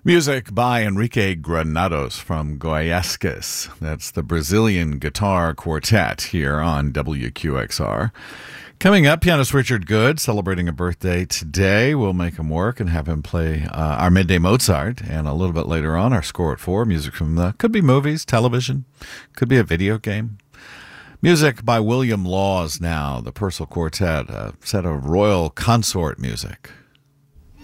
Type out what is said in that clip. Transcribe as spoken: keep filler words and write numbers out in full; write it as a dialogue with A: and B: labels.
A: Music by Enrique Granados from Goiásquez. That's the Brazilian guitar quartet here on W Q X R. Coming up, pianist Richard Good, celebrating a birthday today. We'll make him work and have him play uh, our Midday Mozart. And a little bit later on, our Score at Four, music from the, could be movies, television, could be a video game. Music by William Laws now, the Purcell Quartet, a set of royal consort music.